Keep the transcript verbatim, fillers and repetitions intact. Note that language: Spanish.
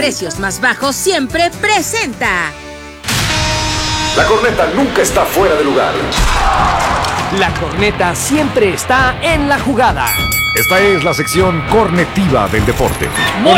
precios más bajos siempre presenta. La corneta nunca está fuera de lugar. La corneta siempre está en la jugada. Esta es la sección cornetiva del deporte.